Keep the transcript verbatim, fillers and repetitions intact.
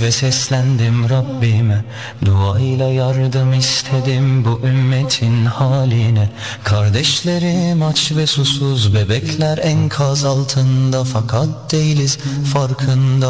ve seslendim Rabbime. Duayla yardım istedim bu ümmetin haline. Kardeşlerim aç ve susuz, bebekler enkaz altında, fakat değiliz farkında.